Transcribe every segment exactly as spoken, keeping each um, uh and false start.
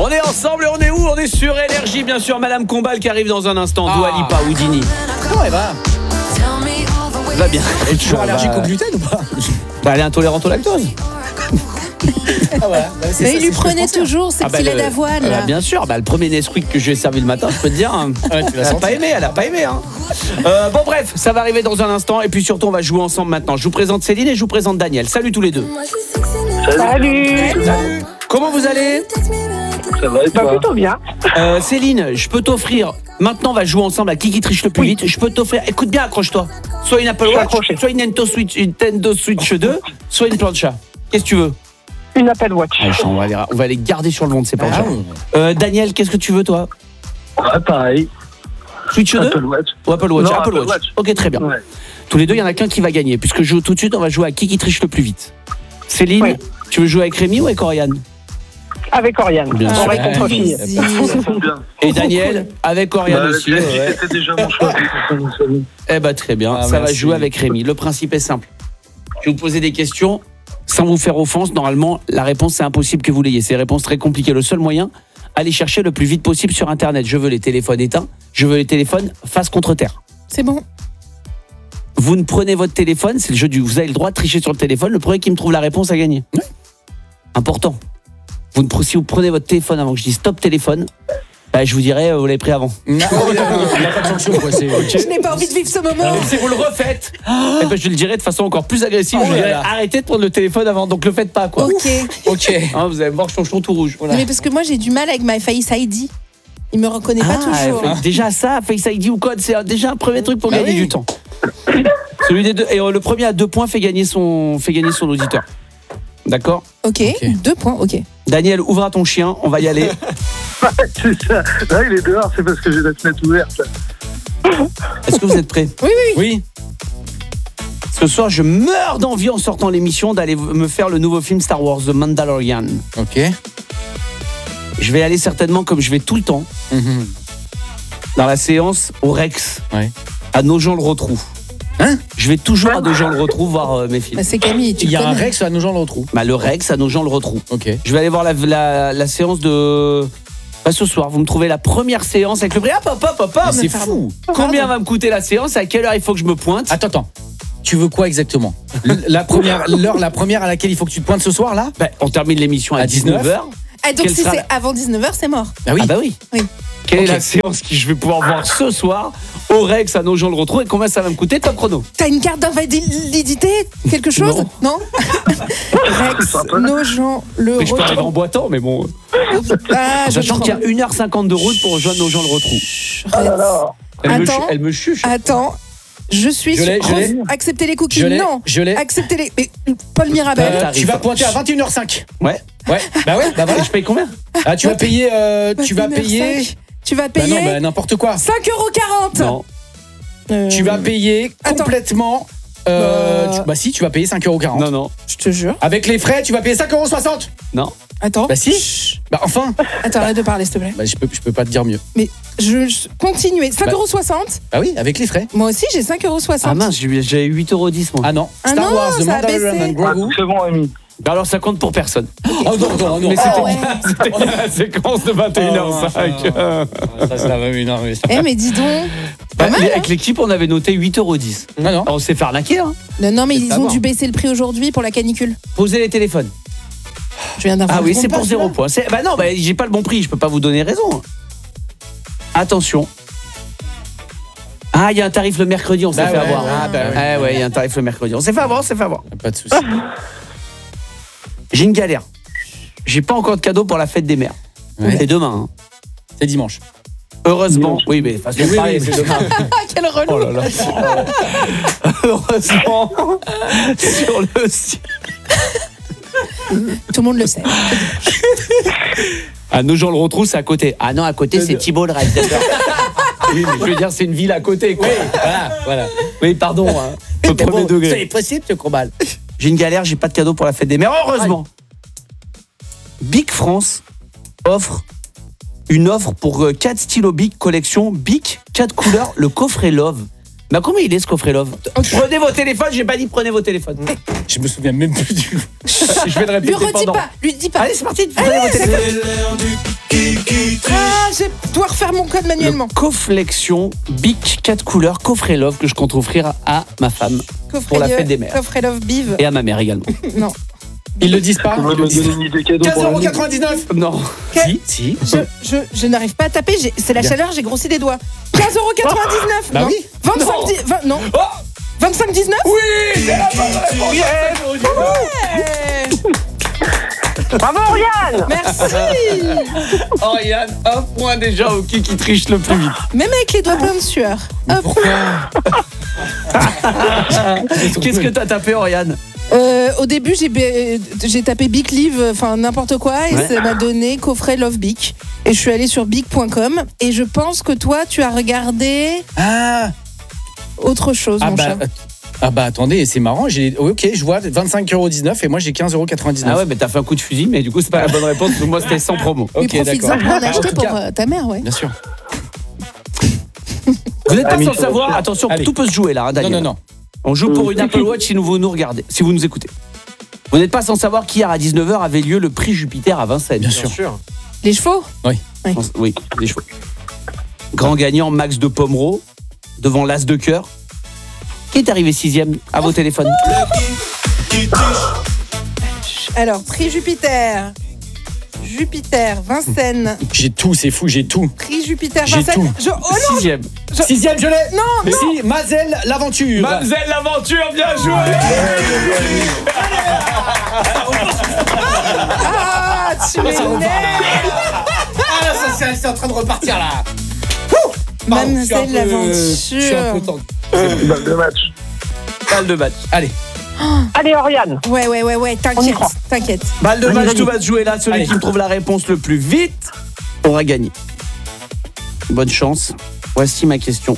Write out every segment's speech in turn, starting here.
On est ensemble et on est où? On est sur Énergie, bien sûr. Madame Combal qui arrive dans un instant. Ah. Dua Lipa, Houdini. Comment elle va? Va bien. Elle est toujours bah, allergique au gluten ou pas? Bah, elle est intolérante au lactose. Ah ouais, bah, c'est mais ça, il lui c'est prenait ce que toujours ses Ah bah, petits laits le- d'avoine. bah, là. bien sûr, bah, le premier Nesquik que je lui ai servi le matin, je peux te dire, hein, Ouais, tu l'as elle a senti. pas aimé, elle a pas aimé. Hein. Euh, bon bref, ça va arriver dans un instant et puis surtout on va jouer ensemble maintenant. Je vous présente Céline et je vous présente Daniel. Salut tous les deux. Salut. Salut. Comment vous allez? Ça va et Bah, toi? plutôt bien. euh, Céline, je peux t'offrir, maintenant on va jouer ensemble à qui qui triche le plus vite. Je peux t'offrir, écoute bien, accroche-toi. Soit une Apple Je suis Watch, accroché. soit une Nintendo Switch, une Nintendo Switch deux, soit une plancha. Qu'est-ce que tu veux? Une Apple Watch. Ah, on, va les, on va les garder sur le long de ces Ah, planchas. bon. Euh, Daniel, qu'est-ce que tu veux toi? Ouais, pareil. Switch deux Apple Watch. ou Apple Watch? Non, Apple Apple Watch. Watch. Ok, très bien. Ouais. Tous les deux, il y en a qu'un qui va gagner. Puisque je joue tout de suite, on va jouer à qui qui triche le plus vite. Céline, Oui. tu veux jouer avec Rémi ou avec Oriane? Avec Oriane. Bien On sûr. va contre fille. Vas-y. Bien. Et Daniel, avec Oriane Bah, aussi. j'ai dit, Ouais. C'était déjà mon choix. Eh bah très bien, Ah, ça va merci. jouer avec Rémi. Le principe est simple. Je vais vous poser des questions sans vous faire offense. Normalement, la réponse, c'est impossible que vous l'ayez. C'est une réponse très compliquée. Le seul moyen, allez chercher le plus vite possible sur Internet. Je veux les téléphones éteints. Je veux les téléphones face contre terre. C'est bon. Vous ne prenez votre téléphone, c'est le jeu du... Vous avez le droit de tricher sur le téléphone. Le premier qui me trouve la réponse a gagné. Oui. Important. Vous ne, pre- si vous prenez votre téléphone avant que je dise stop téléphone, bah, je vous dirai, euh, vous l'avez pris avant. Non, il n'y a pas de sanction, quoi. C'est... Je n'ai pas envie de vivre ce moment. Si vous le refaites, eh ben, je le dirai de façon encore plus agressive. Oh je vous là dirai, là. arrêtez de prendre le téléphone avant. Donc le faites pas, quoi. Ok. Ok. Hein, vous allez voir chanchon tout rouge. Non, mais parce que moi j'ai du mal avec ma Face I D. Il me reconnaît pas toujours. fait- déjà ça, Face I D ou code, c'est déjà un premier truc pour Bah gagner oui. du temps. Celui des deux, et euh, le premier à deux points fait gagner son, fait gagner son auditeur. D'accord. Ok. Ok. Deux points. Ok. Daniel, ouvre à ton chien, on va y aller. C'est ça. Là, il est dehors, c'est parce que j'ai la fenêtre ouverte. Est-ce que vous êtes prêts? Oui. Ce soir, je meurs d'envie en sortant l'émission d'aller me faire le nouveau film Star Wars, The Mandalorian. Ok. Je vais aller certainement, comme je vais tout le temps, Mhm. dans la séance au Rex, Ouais. à Nogent-le-Rotrou. Hein? Je vais toujours à Nogent-le-Rotrou voir euh, mes films. Bah, c'est Camille. Tu Il y a le un connais. Rex à nos gens le retrouvent. Bah, le Rex à Nogent-le-Rotrou. Ok. Je vais aller voir la, la, la séance de... Bah, ce soir, vous me trouvez la première séance avec le prix. Hop, hop, hop, hop, hop. Mais c'est pardon. fou. Combien va me coûter la séance? À quelle heure il faut que je me pointe? Attends, attends. Tu veux quoi exactement? L- La première, l'heure, la première à laquelle il faut que tu te pointes ce soir là? Bah, on termine l'émission à, À dix-neuf dix-neuf heures. Ah, donc Quelle si sera c'est la- avant dix-neuf heures, c'est mort. Ah oui. Ah bah oui. Oui. Quelle Ok. est la séance que je vais pouvoir voir ce soir au Rex à Nogent-le-Rotrou et combien ça va me coûter? Top chrono. T'as une carte d'invalidité? Quelque chose? Non. Non, Rex, Nogent, le Mais je peux arriver en retour. boitant, mais bon. Ah, je Sachant prends. qu'il y a une heure cinquante de route pour rejoindre Nogent-le-Rotrou. Elle, me chu- Attends. elle me chuche. Attends, je suis Je l'ai, sur... je l'ai. Accepter les cookies, Je l'ai. non. Je l'ai. Accepter les... Mais, Paul Mirabel. Euh, t'arrives. tu vas pointer à vingt et une heures cinq. Ouais. Ouais. Bah ouais. Bah Et voilà. je paye combien? Ah, tu vas payer. euh, tu vas vingt et une heures payer. cinq. Tu vas Bah payer non, bah n'importe quoi. cinq euros quarante. Non. Euh, Tu vas payer Attends. complètement. euh, Bah- tu- bah si, tu vas payer cinq euros quarante. Non, non. Je te jure. Avec les frais, tu vas payer cinq euros soixante. Non. Attends. Bah si. Bah enfin. Attends, arrête de parler, s'il te plaît. Bah je peux, je peux pas te dire mieux. Mais je, je continuer. cinq Bah- euros soixante. Bah oui, avec les frais. Moi aussi, j'ai cinq euros soixante. Ah mince, j'ai j'ai huit euros dix moi. Ah non. Ah Star non, Wars, The ça a Mandalorian baissé. and Grogu. C'est bon, Rémi. Bah alors ça compte pour personne. Oh non, non, non. Mais Ah c'était ouais. bien, c'était bien la séquence de vingt et une heures cinq. Ça, ça va, oui, non, mais ça- Eh, mais dis donc. Bah, Pas mal, avec l'équipe, on avait noté huit euros dix. Non, non. On s'est fait arnaquer, hein. Non, non, mais C'est ils pas ont mort. dû baisser le prix aujourd'hui pour la canicule. Posez les téléphones. Je viens d'avoir. Ah oui, le c'est bon pour pas, zéro celui-là. point. C'est- Bah non, bah, j'ai pas le bon prix, je peux pas vous donner raison. Attention. Ah, il y a un tarif le mercredi, on s'est Bah fait ouais. avoir. Ah, bah ouais. Ah ouais, il y a un tarif le mercredi. On s'est fait avoir, on s'est fait avoir. Pas de soucis. J'ai une galère. J'ai pas encore de cadeau pour la fête des mères. Ouais. C'est demain. hein. C'est dimanche. Heureusement. Oui, mais façon de Oui, parler, oui, c'est demain. Ah, quel relou. Oh là là. Heureusement, sur le site. Tout le monde le sait. Ah, Nogent-le-Rotrou, c'est à côté. Ah non, à côté, c'est Thibault, le réalisateur. Oui, mais je veux dire, c'est une ville à côté, quoi. Voilà, voilà. Oui, pardon. Hein. Au Mais premier bon, degré. c'est possible, ce combat. J'ai une galère, j'ai pas de cadeau pour la fête des mères. Heureusement. Bic France offre une offre pour quatre stylos Bic collection Bic, quatre couleurs, le coffret Love. Mais à combien il est ce coffret Love? Prenez vos téléphones, j'ai pas dit prenez vos téléphones. Je me souviens même plus du. Je vais le Lui répéter redis pendant. pas. Lui dis pas. Allez, c'est parti, prenez vos téléphones. je dois refaire mon code manuellement. Le Coflexion Bic quatre couleurs coffret Love que je compte offrir à ma femme Coffret pour la Love- fête des mères. Coffret Love Biv. et à ma mère également. Non. Ils le disent pas. On va Ils le me disent donner une idée cadeau quinze pour euros la nuit. quatre-vingt-dix-neuf. Non. Si, si. Je, je, je n'arrive pas à taper, j'ai- c'est la Bien. chaleur, j'ai grossi des doigts. quinze euros quatre-vingt-dix-neuf. Bah non. oui. vingt-cinq, Non. dix- vingt, non. Oh vingt-cinq dix-neuf. oui, c'est la bonne réponse. Eh, Bravo, Oriane. Merci. Oriane, un point déjà au qui qui triche le plus vite. Même avec les doigts pleins de sueur. Hop. Pourquoi? Qu'est-ce que t'as tapé, Oriane? Euh, au début, j'ai, bé- j'ai tapé Bic Live, enfin n'importe quoi, et Ouais. ça m'a donné coffret Love Bic. Et je suis allée sur bic point com. Et je pense que toi, tu as regardé Ah, autre chose, ah mon bah, chat. euh, ah bah attendez, c'est marrant. J'ai, ok, je vois vingt-cinq euros dix-neuf et moi j'ai quinze euros quatre-vingt-dix-neuf. Ah ouais, mais t'as fait un coup de fusil, mais du coup, c'est pas la bonne réponse. Parce que moi, c'était sans promo. Mais Ok, profites-en d'accord. pour en En acheter tout pour cas, euh, ta mère, ouais. Bien sûr. Vous n'êtes pas Ami, sans ça va savoir. faire. Attention, Allez. tout peut se jouer là, hein, Non, Daniel. non, non. On joue pour une Apple Watch si vous nous regardez, si vous nous écoutez. Vous n'êtes pas sans savoir qu'hier à dix-neuf heures avait lieu le prix Jupiter à Vincennes. Bien sûr. Les chevaux. Oui, des chevaux. Grand gagnant Max de Pomereau devant l'As de cœur. Qui est arrivé sixième à vos téléphones? Alors, prix Jupiter. Jupiter, Vincennes. J'ai tout, c'est fou, j'ai tout. Prix Jupiter, J'ai Vincennes. tout. Je, oh non, Sixième. Je- Sixième, je l'ai. non, Mais non. si, Mazel l'aventure. Mademoiselle l'aventure, bien joué. Ah, tu Ça repart, m'énerves. Ah là, ça, c'est, c'est en train de repartir là. Mademoiselle l'aventure. Je suis un peu tendu. Balle de match. Balle de match. Allez, Allez, Oriane. Ouais, ouais, ouais, ouais, On y t'inquiète, croit. t'inquiète. Balle de Vas-y, match, vas-y. tout va se jouer là. Celui Allez. qui me trouve la réponse le plus vite aura gagné. Bonne chance. Voici ma question.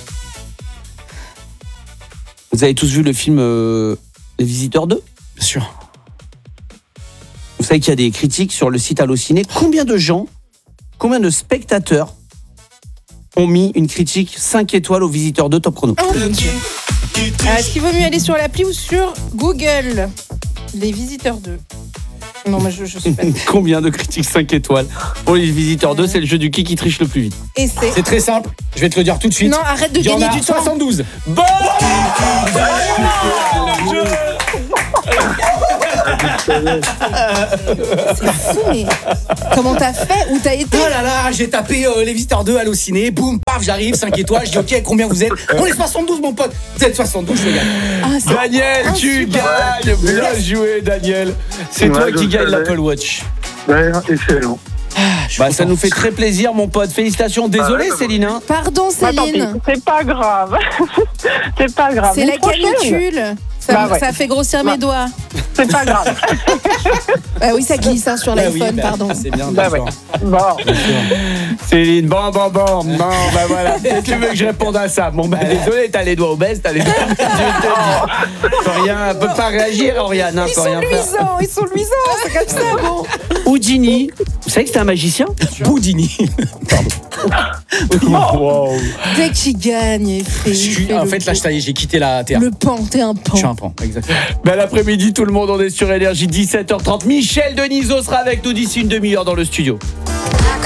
Vous avez tous vu le film euh, Les Visiteurs deux? bien sûr. Vous savez qu'il y a des critiques sur le site Allociné. Combien de gens, combien de spectateurs ont mis une critique cinq étoiles aux Visiteurs deux Top Chrono? Oh mon Dieu. Ah, est-ce qu'il vaut mieux aller sur l'appli ou sur Google? Les visiteurs deux. Non, mais je, je suis pas. Combien de critiques cinq étoiles pour les Visiteurs deux? C'est le jeu du qui qui triche le plus vite. Et c'est. C'est très simple, je vais te le dire tout de suite. Non, arrête de Il y en gagner a du temps. soixante-douze. Bon, C'est fou, mais. Comment t'as fait? Où t'as été? Oh là là, j'ai tapé euh, les visiteurs deux Allociné, boum, paf, j'arrive, cinq étoiles, je dis ok, combien vous êtes? On est soixante-douze mon pote. Vous êtes soixante-douze, je regarde. Ah, c'est. Daniel, Ah, tu super. gagnes. Bien joué, Daniel. C'est Ouais, toi je qui gagne savais. l'Apple Watch. Ouais, excellent. Bah, ça nous fait très plaisir, mon pote. Félicitations. Désolé, Ah ouais, Céline. hein. Pardon, Bah, tant pis. Céline. C'est pas grave. C'est pas grave. C'est Une la prochaine. canicule. Ça, Bah ouais. ça fait grossir mes Bah. doigts. C'est pas grave. Ah oui, ça glisse hein, sur Bah l'iPhone, oui, bah, pardon. C'est bien, Bah bien ouais. sûr. Bon. Céline, bon, bon, bon. Bon, bah voilà. Qu'est-ce que tu veux que je réponde à ça? Bon, bah désolé, t'as les doigts obèses, t'as les doigts. Je te dis. Peut rien, peut pas réagir, Oriane. Hein, Ils peut sont rien faire. luisants, ils sont luisants, c'est comme ça, bon. Houdini. Vous savez que c'était un magicien? Boudini. Dès qu'il gagne, il fait. Je il suis, fait en le fait, là, beau. je t'ai- j'ai quitté la terre. Le pan, t'es un Je suis pan. un pan, exactement. Bel après-midi, tout le monde, on est sur Énergie, dix-sept heures trente. Michel Denisot sera avec nous d'ici une demi-heure dans le studio.